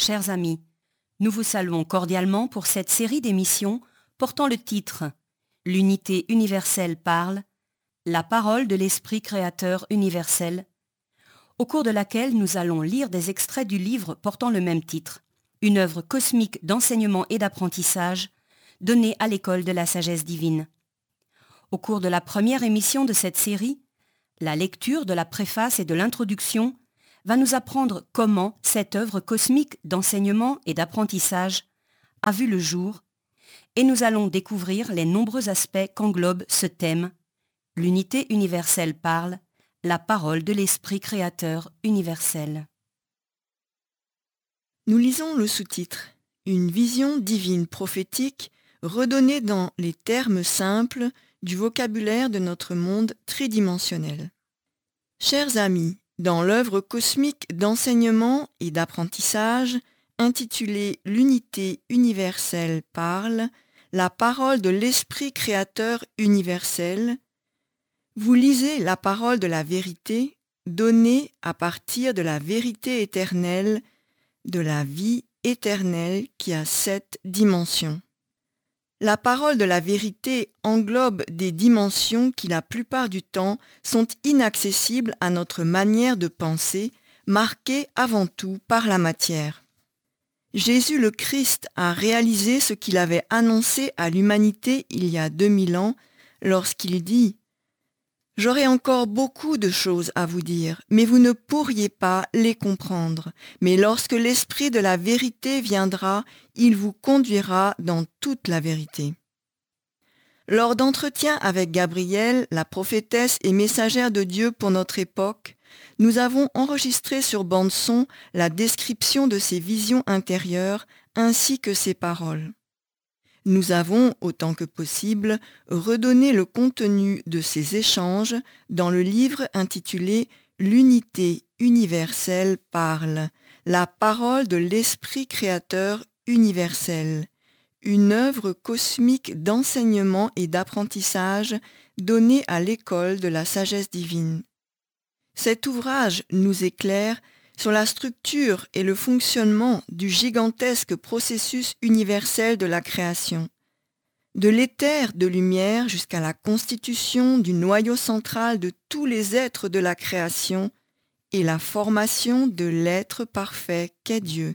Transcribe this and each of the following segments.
chers amis, nous vous saluons cordialement pour cette série d'émissions portant le titre « L'unité universelle parle, la parole de l'Esprit créateur universel », au cours de laquelle nous allons lire des extraits du livre portant le même titre, une œuvre cosmique d'enseignement et d'apprentissage donnée à l'école de la sagesse divine. Au cours de la première émission de cette série, la lecture de la préface et de l'introduction va nous apprendre comment cette œuvre cosmique d'enseignement et d'apprentissage a vu le jour, et nous allons découvrir les nombreux aspects qu'englobe ce thème « L'unité universelle parle, la parole de l'Esprit créateur universel ». Nous lisons le sous-titre « Une vision divine prophétique redonnée dans les termes simples du vocabulaire de notre monde tridimensionnel ». Chers amis, dans l'œuvre cosmique d'enseignement et d'apprentissage intitulée « L'unité universelle parle, la parole de l'Esprit créateur universel », vous lisez la parole de la vérité donnée à partir de la vérité éternelle, de la vie éternelle qui a 7 dimensions. La parole de la vérité englobe des dimensions qui la plupart du temps sont inaccessibles à notre manière de penser, marquées avant tout par la matière. Jésus le Christ a réalisé ce qu'il avait annoncé à l'humanité il y a 2000 ans lorsqu'il dit « J'aurai encore beaucoup de choses à vous dire, mais vous ne pourriez pas les comprendre. Mais lorsque l'Esprit de la vérité viendra, il vous conduira dans toute la vérité. » Lors d'entretiens avec Gabrielle, la prophétesse et messagère de Dieu pour notre époque, nous avons enregistré sur bande-son la description de ses visions intérieures ainsi que ses paroles. Nous avons, autant que possible, redonné le contenu de ces échanges dans le livre intitulé « L'unité universelle parle, la parole de l'Esprit créateur universel », une œuvre cosmique d'enseignement et d'apprentissage donnée à l'école de la sagesse divine. Cet ouvrage nous éclaire sur la structure et le fonctionnement du gigantesque processus universel de la création, de l'éther de lumière jusqu'à la constitution du noyau central de tous les êtres de la création et la formation de l'être parfait qu'est Dieu.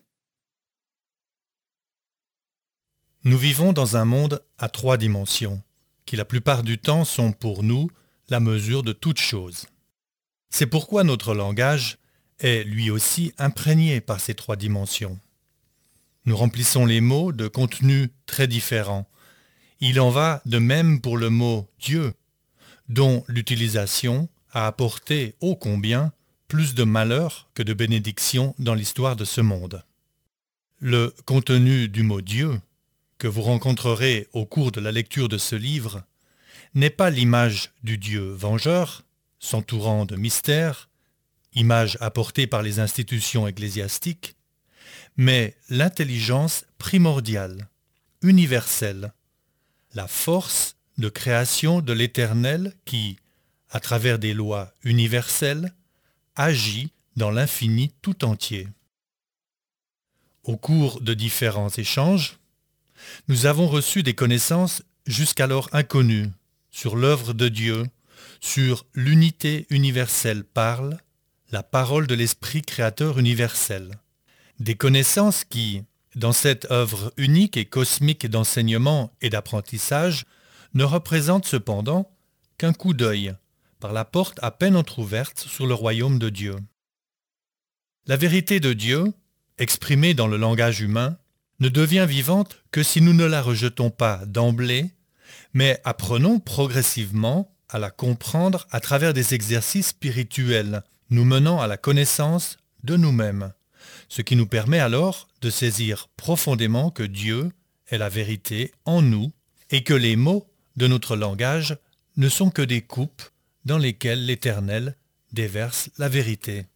Nous vivons dans un monde à 3 dimensions, qui la plupart du temps sont pour nous la mesure de toute chose. C'est pourquoi notre langage est lui aussi imprégné par ces 3 dimensions. Nous remplissons les mots de contenus très différents. Il en va de même pour le mot « Dieu », dont l'utilisation a apporté ô combien plus de malheur que de bénédictions dans l'histoire de ce monde. Le contenu du mot « Dieu », que vous rencontrerez au cours de la lecture de ce livre, n'est pas l'image du Dieu vengeur, s'entourant de mystères, image apportée par les institutions ecclésiastiques, mais l'intelligence primordiale, universelle, la force de création de l'Éternel qui, à travers des lois universelles, agit dans l'infini tout entier. Au cours de différents échanges, nous avons reçu des connaissances jusqu'alors inconnues sur l'œuvre de Dieu, sur l'unité universelle parle, la parole de l'Esprit créateur universel. Des connaissances qui, dans cette œuvre unique et cosmique d'enseignement et d'apprentissage, ne représentent cependant qu'un coup d'œil par la porte à peine entr'ouverte sur le royaume de Dieu. La vérité de Dieu, exprimée dans le langage humain, ne devient vivante que si nous ne la rejetons pas d'emblée, mais apprenons progressivement à la comprendre à travers des exercices spirituels, nous menant à la connaissance de nous-mêmes, ce qui nous permet alors de saisir profondément que Dieu est la vérité en nous et que les mots de notre langage ne sont que des coupes dans lesquelles l'Éternel déverse la vérité.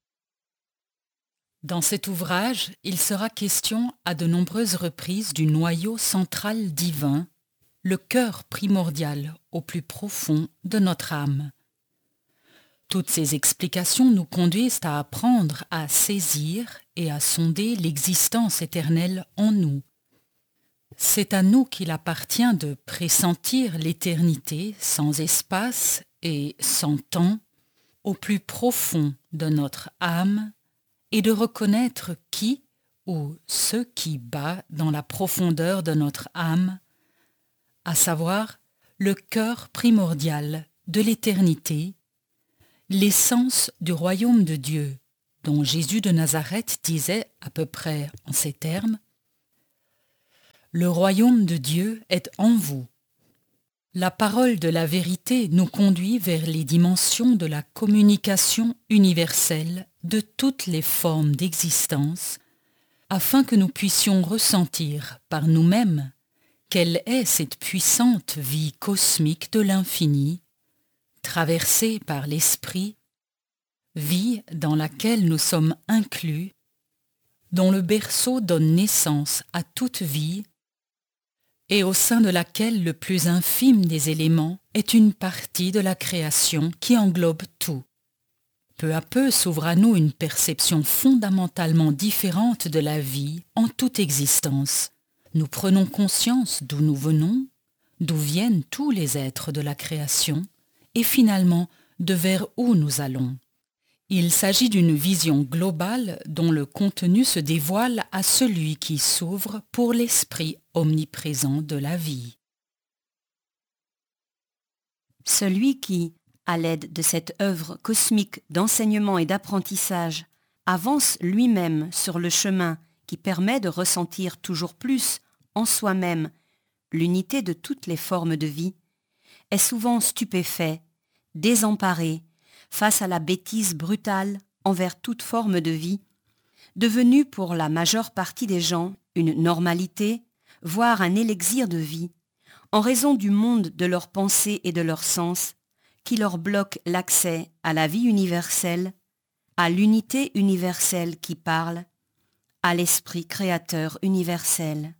Dans cet ouvrage, il sera question à de nombreuses reprises du noyau central divin, le cœur primordial au plus profond de notre âme. Toutes ces explications nous conduisent à apprendre à saisir et à sonder l'existence éternelle en nous. C'est à nous qu'il appartient de pressentir l'éternité sans espace et sans temps au plus profond de notre âme et de reconnaître qui ou ce qui bat dans la profondeur de notre âme, à savoir le cœur primordial de l'éternité, l'essence du royaume de Dieu, dont Jésus de Nazareth disait à peu près en ces termes: « Le royaume de Dieu est en vous ». La parole de la vérité nous conduit vers les dimensions de la communication universelle de toutes les formes d'existence, afin que nous puissions ressentir par nous-mêmes quelle est cette puissante vie cosmique de l'infini, traversée par l'esprit, vie dans laquelle nous sommes inclus, dont le berceau donne naissance à toute vie, et au sein de laquelle le plus infime des éléments est une partie de la création qui englobe tout. Peu à peu s'ouvre à nous une perception fondamentalement différente de la vie en toute existence. Nous prenons conscience d'où nous venons, d'où viennent tous les êtres de la création, et finalement de vers où nous allons. Il s'agit d'une vision globale dont le contenu se dévoile à celui qui s'ouvre pour l'esprit omniprésent de la vie. Celui qui, à l'aide de cette œuvre cosmique d'enseignement et d'apprentissage, avance lui-même sur le chemin qui permet de ressentir toujours plus en soi-même l'unité de toutes les formes de vie, est souvent stupéfait, désemparé, face à la bêtise brutale envers toute forme de vie, devenue pour la majeure partie des gens une normalité, voire un élixir de vie, en raison du monde de leurs pensées et de leurs sens, qui leur bloque l'accès à la vie universelle, à l'unité universelle qui parle, à l'esprit créateur universel.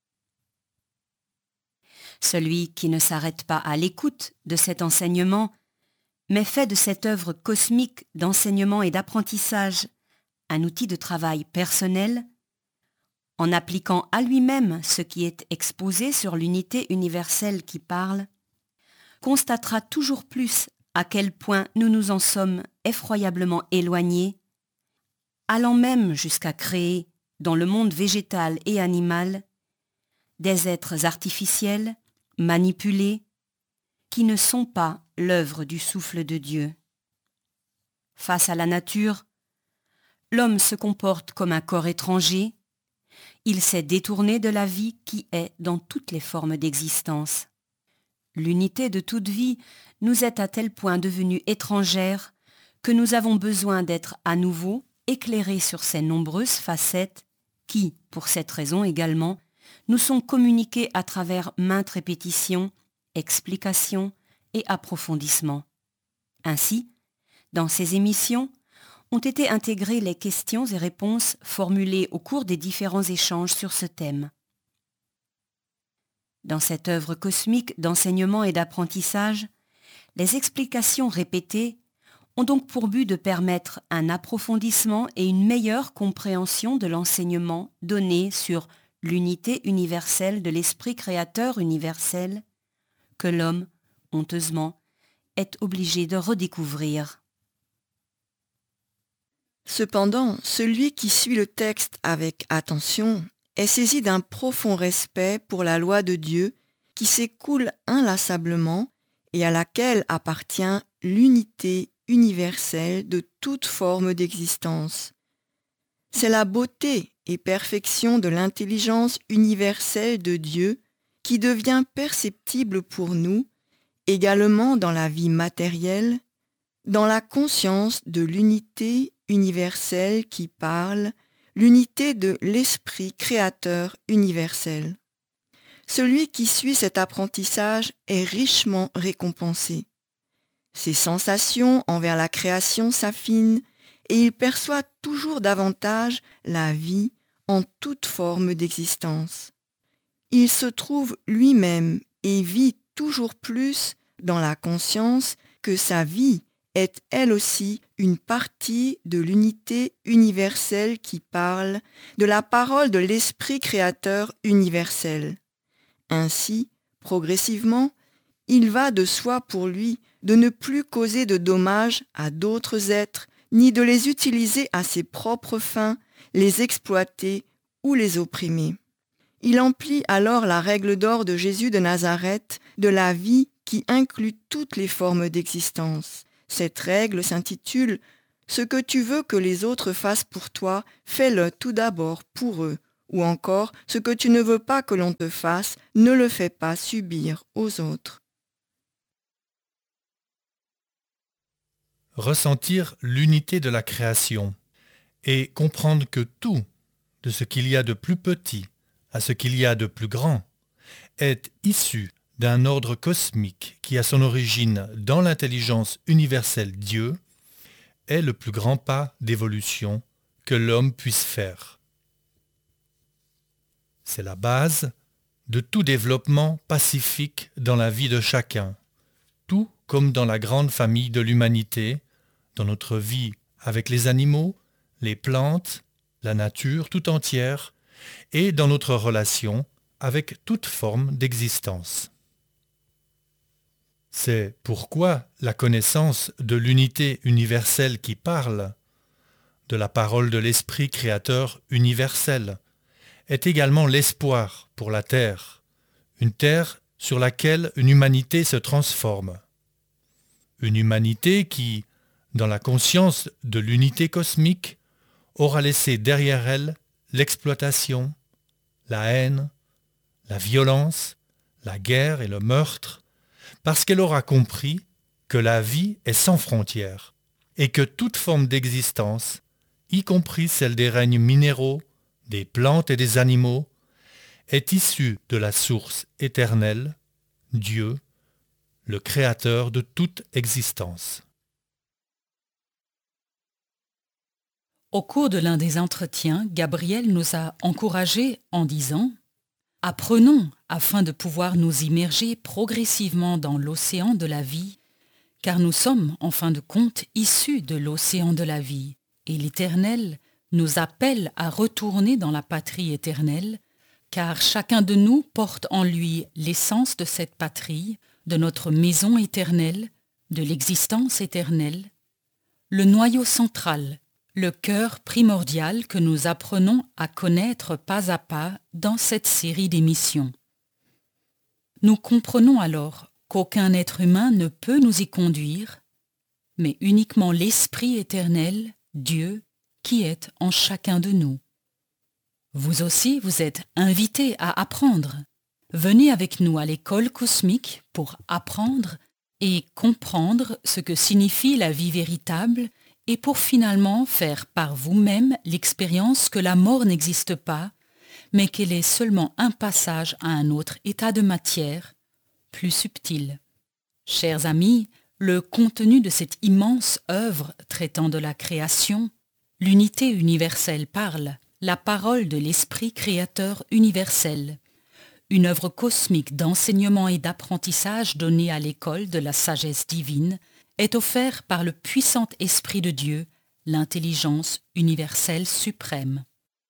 Celui qui ne s'arrête pas à l'écoute de cet enseignement, mais fait de cette œuvre cosmique d'enseignement et d'apprentissage un outil de travail personnel, en appliquant à lui-même ce qui est exposé sur l'unité universelle qui parle, constatera toujours plus à quel point nous nous en sommes effroyablement éloignés, allant même jusqu'à créer, dans le monde végétal et animal, des êtres artificiels, manipulés, qui ne sont pas l'œuvre du souffle de Dieu. Face à la nature, l'homme se comporte comme un corps étranger, il s'est détourné de la vie qui est dans toutes les formes d'existence. L'unité de toute vie nous est à tel point devenue étrangère que nous avons besoin d'être à nouveau éclairés sur ces nombreuses facettes qui, pour cette raison également, nous sont communiquées à travers maintes répétitions, explications et approfondissements. Ainsi, dans ces émissions, ont été intégrées les questions et réponses formulées au cours des différents échanges sur ce thème. Dans cette œuvre cosmique d'enseignement et d'apprentissage, les explications répétées ont donc pour but de permettre un approfondissement et une meilleure compréhension de l'enseignement donné sur l'unité universelle de l'esprit créateur universel que l'homme, honteusement, est obligé de redécouvrir. Cependant, celui qui suit le texte avec attention est saisi d'un profond respect pour la loi de Dieu qui s'écoule inlassablement et à laquelle appartient l'unité universelle de toute forme d'existence. C'est la beauté et perfection de l'intelligence universelle de Dieu qui devient perceptible pour nous, également dans la vie matérielle, dans la conscience de l'unité universelle qui parle, l'unité de l'esprit créateur universel. Celui qui suit cet apprentissage est richement récompensé. Ses sensations envers la création s'affinent et il perçoit toujours davantage la vie en toute forme d'existence. Il se trouve lui-même et vit toujours plus dans la conscience que sa vie est elle aussi une partie de l'unité universelle qui parle, de la parole de l'Esprit créateur universel. Ainsi, progressivement, il va de soi pour lui de ne plus causer de dommages à d'autres êtres, ni de les utiliser à ses propres fins, les exploiter ou les opprimer. Il emplit alors la règle d'or de Jésus de Nazareth de la vie qui inclut toutes les formes d'existence. Cette règle s'intitule « Ce que tu veux que les autres fassent pour toi, fais-le tout d'abord pour eux » ou encore « Ce que tu ne veux pas que l'on te fasse, ne le fais pas subir aux autres ». Ressentir l'unité de la création et comprendre que tout, de ce qu'il y a de plus petit à ce qu'il y a de plus grand, est issu d'un ordre cosmique qui a son origine dans l'intelligence universelle Dieu, est le plus grand pas d'évolution que l'homme puisse faire. C'est la base de tout développement pacifique dans la vie de chacun, tout comme dans la grande famille de l'humanité, dans notre vie avec les animaux, les plantes, la nature tout entière, et dans notre relation avec toute forme d'existence. C'est pourquoi la connaissance de l'unité universelle qui parle, de la parole de l'Esprit créateur universel, est également l'espoir pour la Terre, une Terre sur laquelle une humanité se transforme. Une humanité qui, dans la conscience de l'unité cosmique, aura laissé derrière elle l'exploitation, la haine, la violence, la guerre et le meurtre, parce qu'elle aura compris que la vie est sans frontières et que toute forme d'existence, y compris celle des règnes minéraux, des plantes et des animaux, est issue de la source éternelle, Dieu, le créateur de toute existence. Au cours de l'un des entretiens, Gabriel nous a encouragés en disant « Apprenons afin de pouvoir nous immerger progressivement dans l'océan de la vie, car nous sommes, en fin de compte, issus de l'océan de la vie, et l'Éternel nous appelle à retourner dans la patrie éternelle, car chacun de nous porte en lui l'essence de cette patrie, de notre maison éternelle, de l'existence éternelle, le noyau central, le cœur primordial que nous apprenons à connaître pas à pas dans cette série d'émissions. Nous comprenons alors qu'aucun être humain ne peut nous y conduire, mais uniquement l'Esprit éternel, Dieu, qui est en chacun de nous. Vous aussi, vous êtes invités à apprendre. Venez avec nous à l'école cosmique pour apprendre et comprendre ce que signifie la vie véritable et pour finalement faire par vous-même l'expérience que la mort n'existe pas, mais qu'elle est seulement un passage à un autre état de matière, plus subtil. Chers amis, le contenu de cette immense œuvre traitant de la création, l'unité universelle parle, la parole de l'Esprit créateur universel, une œuvre cosmique d'enseignement et d'apprentissage donnée à l'école de la sagesse divine, est offert par le puissant Esprit de Dieu, l'intelligence universelle suprême.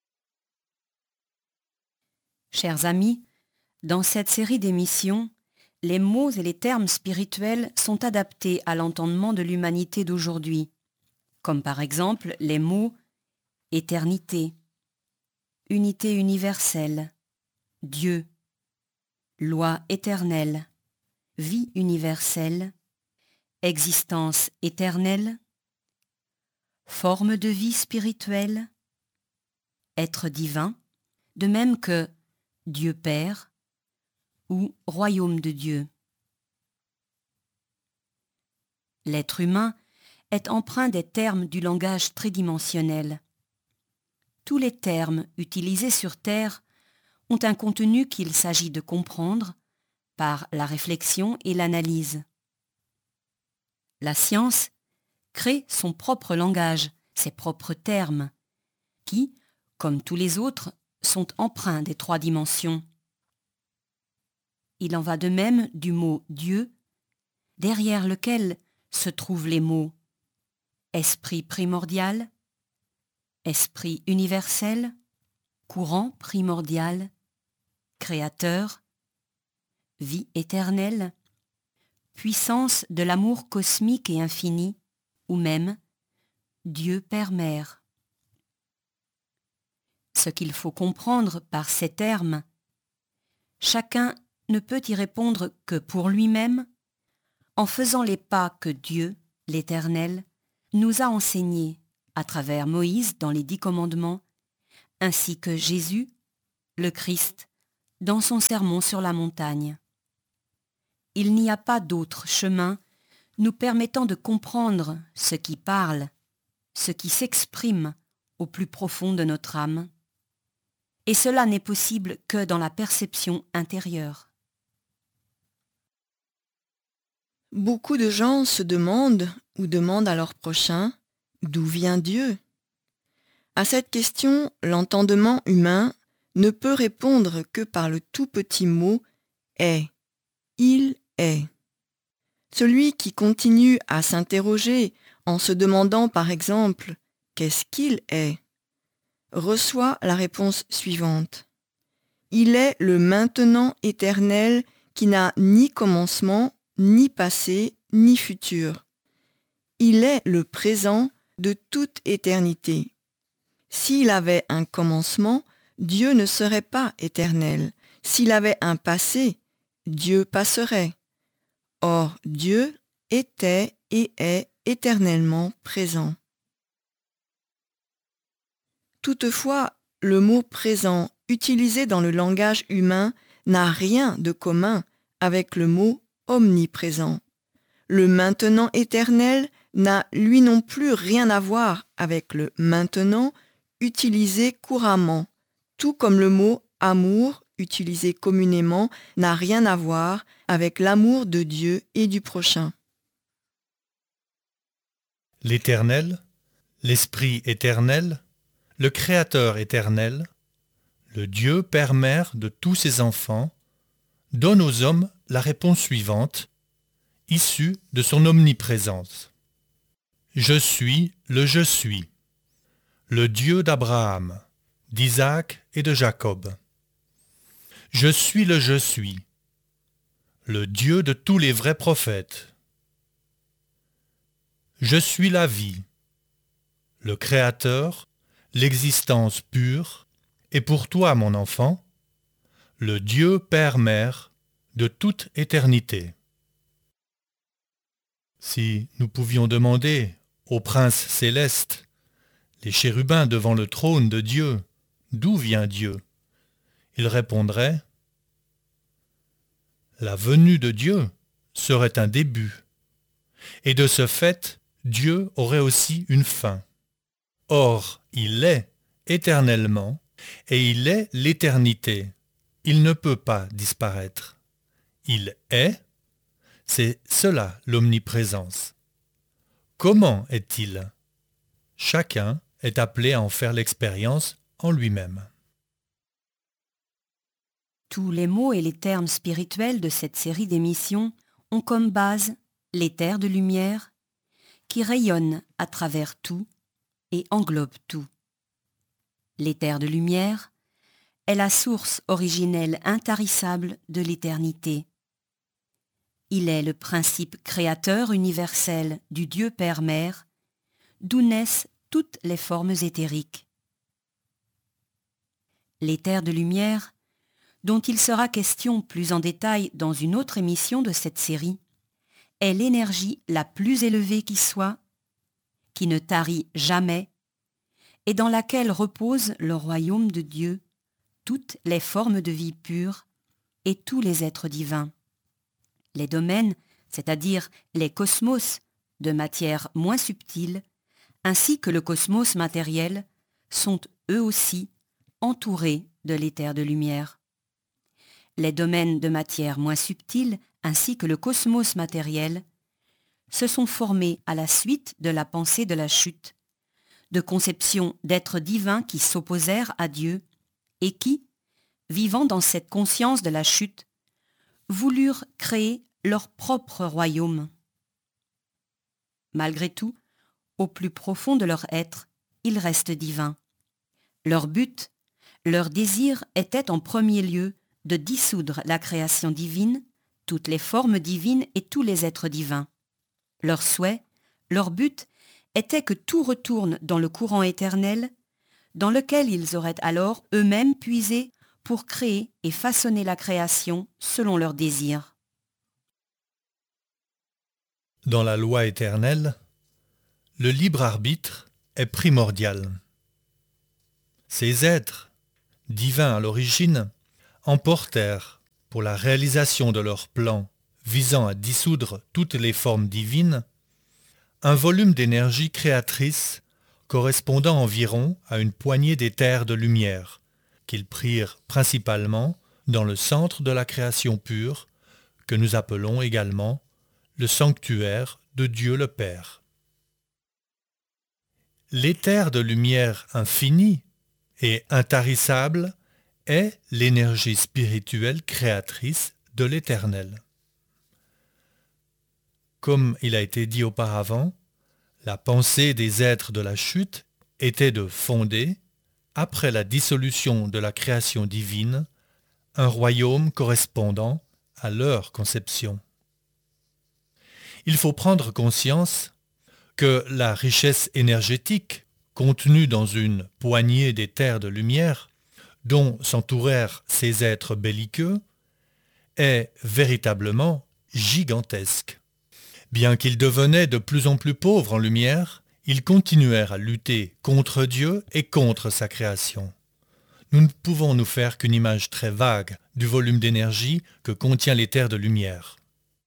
Chers amis, dans cette série d'émissions, les mots et les termes spirituels sont adaptés à l'entendement de l'humanité d'aujourd'hui, comme par exemple les mots « éternité »,« unité universelle »,« Dieu »,« loi éternelle »,« vie universelle », existence éternelle, forme de vie spirituelle, être divin, de même que Dieu Père ou royaume de Dieu. L'être humain est empreint des termes du langage tridimensionnel. Tous les termes utilisés sur Terre ont un contenu qu'il s'agit de comprendre par la réflexion et l'analyse. La science crée son propre langage, ses propres termes, qui, comme tous les autres, sont empreints des 3 dimensions. Il en va de même du mot « Dieu », derrière lequel se trouvent les mots esprit primordial, esprit universel, courant primordial, créateur, vie éternelle, puissance de l'amour cosmique et infini, ou même Dieu Père-Mère. Ce qu'il faut comprendre par ces termes, chacun ne peut y répondre que pour lui-même, en faisant les pas que Dieu, l'Éternel, nous a enseignés à travers Moïse dans les 10 commandements, ainsi que Jésus, le Christ, dans son sermon sur la montagne. Il n'y a pas d'autre chemin nous permettant de comprendre ce qui parle, ce qui s'exprime au plus profond de notre âme. Et cela n'est possible que dans la perception intérieure. Beaucoup de gens se demandent ou demandent à leur prochain « D'où vient Dieu ?» À cette question, l'entendement humain ne peut répondre que par le tout petit mot « est ». Il est. Celui qui continue à s'interroger en se demandant par exemple « Qu'est-ce qu'il est ?» reçoit la réponse suivante. Il est le maintenant éternel qui n'a ni commencement, ni passé, ni futur. Il est le présent de toute éternité. S'il avait un commencement, Dieu ne serait pas éternel. S'il avait un passé, Dieu passerait. Or, Dieu était et est éternellement présent. Toutefois, le mot « présent » utilisé dans le langage humain n'a rien de commun avec le mot « omniprésent ». Le maintenant éternel n'a lui non plus rien à voir avec le maintenant utilisé couramment, tout comme le mot « amour » utilisé communément n'a rien à voir avec l'amour de Dieu et du prochain. L'Éternel, l'Esprit éternel, le Créateur éternel, le Dieu Père-Mère de tous ses enfants, donne aux hommes la réponse suivante, issue de son omniprésence. Je suis le Je suis, le Dieu d'Abraham, d'Isaac et de Jacob. Je suis le Je suis, le Dieu de tous les vrais prophètes. Je suis la vie, le Créateur, l'existence pure, et pour toi, mon enfant, le Dieu Père-Mère de toute éternité. Si nous pouvions demander aux princes célestes, les chérubins devant le trône de Dieu, d'où vient Dieu, ils répondraient « La venue de Dieu serait un début, et de ce fait, Dieu aurait aussi une fin. Or, il est éternellement, et il est l'éternité. Il ne peut pas disparaître. Il est, c'est cela l'omniprésence. Comment est-il ? Chacun est appelé à en faire l'expérience en lui-même. Tous les mots et les termes spirituels de cette série d'émissions ont comme base l'éther de lumière qui rayonne à travers tout et englobe tout. L'éther de lumière est la source originelle intarissable de l'éternité. Il est le principe créateur universel du Dieu Père-Mère, d'où naissent toutes les formes éthériques. L'éther de lumière, dont il sera question plus en détail dans une autre émission de cette série, est l'énergie la plus élevée qui soit, qui ne tarit jamais, et dans laquelle repose le royaume de Dieu, toutes les formes de vie pure et tous les êtres divins. Les domaines, c'est-à-dire les cosmos de matière moins subtile, ainsi que le cosmos matériel, sont eux aussi entourés de l'éther de lumière. Les domaines de matière moins subtile, ainsi que le cosmos matériel, se sont formés à la suite de la pensée de la chute, de conceptions d'êtres divins qui s'opposèrent à Dieu et qui, vivant dans cette conscience de la chute, voulurent créer leur propre royaume. Malgré tout, au plus profond de leur être, ils restent divins. Leur but, leur désir était en premier lieu de dissoudre la création divine, toutes les formes divines et tous les êtres divins. Leur souhait, leur but était que tout retourne dans le courant éternel, dans lequel ils auraient alors eux-mêmes puisé pour créer et façonner la création selon leurs désirs. Dans la loi éternelle, le libre arbitre est primordial. Ces êtres, divins à l'origine, emportèrent, pour la réalisation de leur plan visant à dissoudre toutes les formes divines, un volume d'énergie créatrice correspondant environ à une poignée d'éthers de lumière, qu'ils prirent principalement dans le centre de la création pure, que nous appelons également le sanctuaire de Dieu le Père. L'éther de lumière infinie et intarissable est l'énergie spirituelle créatrice de l'Éternel. Comme il a été dit auparavant, la pensée des êtres de la chute était de fonder, après la dissolution de la création divine, un royaume correspondant à leur conception. Il faut prendre conscience que la richesse énergétique contenue dans une poignée d'éthers de lumière, dont s'entourèrent ces êtres belliqueux, est véritablement gigantesque. Bien qu'ils devenaient de plus en plus pauvres en lumière, ils continuèrent à lutter contre Dieu et contre sa création. Nous ne pouvons nous faire qu'une image très vague du volume d'énergie que contient l'éther de lumière.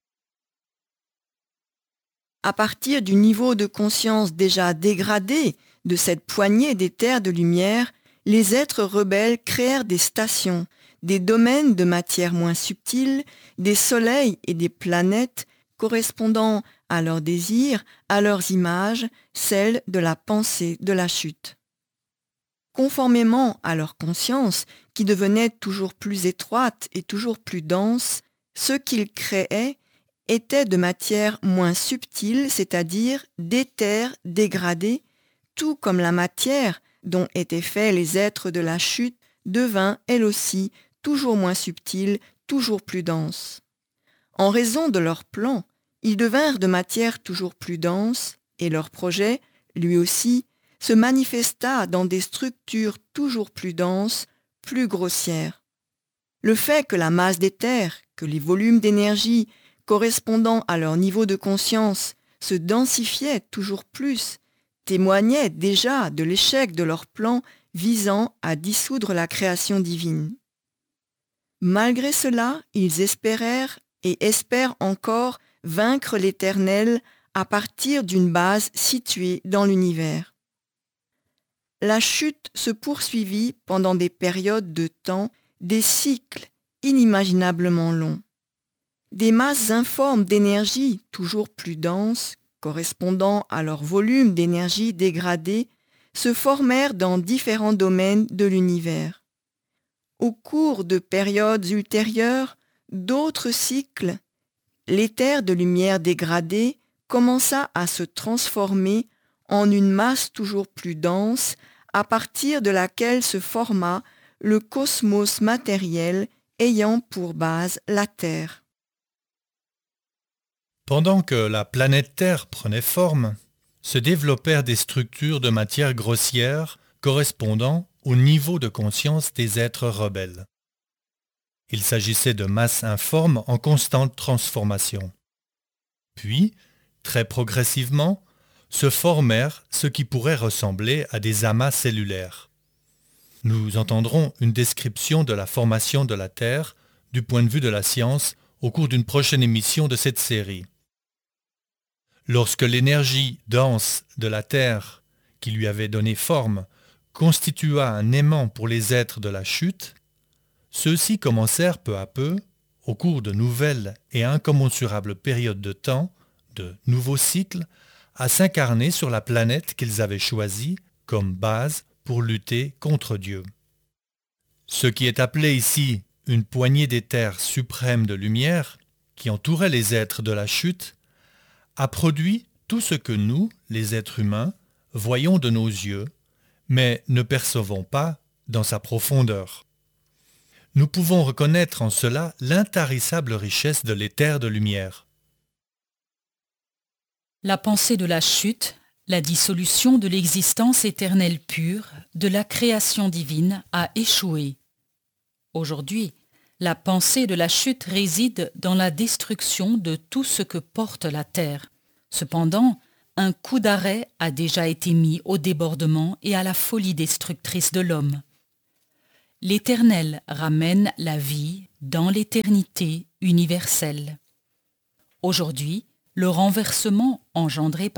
À partir du niveau de conscience déjà dégradé de cette poignée d'éthers de lumière, les êtres rebelles créèrent des stations, des domaines de matière moins subtile, des soleils et des planètes correspondant à leurs désirs, à leurs images, celles de la pensée de la chute. Conformément à leur conscience, qui devenait toujours plus étroite et toujours plus dense, ce qu'ils créaient était de matière moins subtile, c'est-à-dire d'éther dégradé, tout comme la matière dont étaient faits les êtres de la chute devint, elle aussi, toujours moins subtile, toujours plus dense. En raison de leur plan, ils devinrent de matière toujours plus dense, et leur projet, lui aussi, se manifesta dans des structures toujours plus denses, plus grossières. Le fait que la masse d'éther, que les volumes d'énergie correspondant à leur niveau de conscience se densifiaient toujours plus, témoignait déjà de l'échec de leur plan visant à dissoudre la création divine. Malgré cela, ils espérèrent et espèrent encore vaincre l'Éternel à partir d'une base située dans l'univers. La chute se poursuivit pendant des périodes de temps, des cycles inimaginablement longs. Des masses informes d'énergie toujours plus denses, correspondant à leur volume d'énergie dégradée, se formèrent dans différents domaines de l'univers. Au cours de périodes ultérieures, d'autres cycles, l'éther de lumière dégradée commença à se transformer en une masse toujours plus dense, à partir de laquelle se forma le cosmos matériel ayant pour base la Terre. Pendant que la planète Terre prenait forme, se développèrent des structures de matière grossière correspondant au niveau de conscience des êtres rebelles. Il s'agissait de masses informes en constante transformation. Puis, très progressivement, se formèrent ce qui pourrait ressembler à des amas cellulaires. Nous entendrons une description de la formation de la Terre du point de vue de la science au cours d'une prochaine émission de cette série. Lorsque l'énergie dense de la Terre, qui lui avait donné forme, constitua un aimant pour les êtres de la chute, ceux-ci commencèrent peu à peu, au cours de nouvelles et incommensurables périodes de temps, de nouveaux cycles, à s'incarner sur la planète qu'ils avaient choisie comme base pour lutter contre Dieu. Ce qui est appelé ici une poignée d'éther suprême de lumière, qui entourait les êtres de la chute, a produit tout ce que nous, les êtres humains, voyons de nos yeux, mais ne percevons pas dans sa profondeur. Nous pouvons reconnaître en cela l'intarissable richesse de l'éther de lumière. La pensée de la chute, la dissolution de l'existence éternelle pure, de la création divine, a échoué. Aujourd'hui, la pensée de la chute réside dans la destruction de tout ce que porte la terre. Cependant, un coup d'arrêt a déjà été mis au débordement et à la folie destructrice de l'homme. L'Éternel ramène la vie dans l'éternité universelle. Aujourd'hui, le renversement engendré